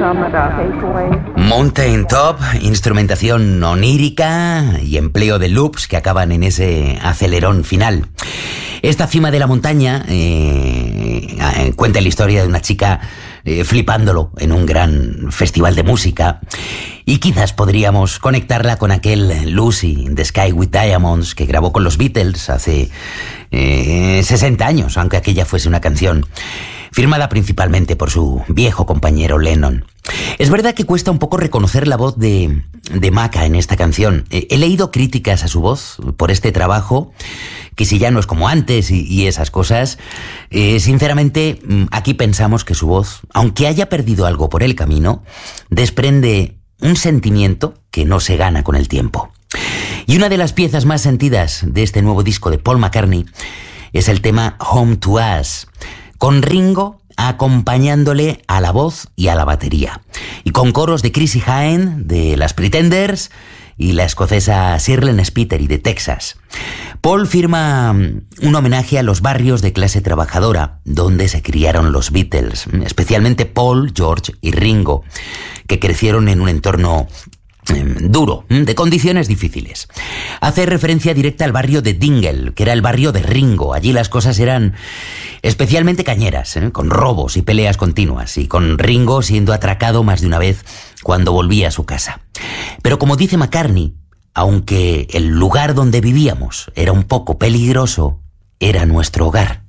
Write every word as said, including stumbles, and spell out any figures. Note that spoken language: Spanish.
Mountain Top, instrumentación onírica y empleo de loops que acaban en ese acelerón final. Esta cima de la montaña eh, cuenta la historia de una chica eh, flipándolo en un gran festival de música, y quizás podríamos conectarla con aquel Lucy in the Sky with Diamonds que grabó con los Beatles hace eh, sesenta años, aunque aquella fuese una canción firmada principalmente por su viejo compañero Lennon. Es verdad que cuesta un poco reconocer la voz de, de Macca en esta canción. He leído críticas a su voz por este trabajo, que si ya no es como antes y, y esas cosas, eh, sinceramente aquí pensamos que su voz, aunque haya perdido algo por el camino, desprende un sentimiento que no se gana con el tiempo. Y una de las piezas más sentidas de este nuevo disco de Paul McCartney es el tema Home to Us, con Ringo acompañándole a la voz y a la batería, y con coros de Chrissie Hynde de las Pretenders y la escocesa Shirley Spiteri de Texas. Paul firma un homenaje a los barrios de clase trabajadora donde se criaron los Beatles, especialmente Paul, George y Ringo, que crecieron en un entorno duro, de condiciones difíciles. Hace referencia directa al barrio de Dingle, que era el barrio de Ringo. Allí las cosas eran especialmente cañeras, ¿eh? con robos y peleas continuas, y con Ringo siendo atracado más de una vez cuando volvía a su casa. Pero como dice McCartney, aunque el lugar donde vivíamos era un poco peligroso, era nuestro hogar.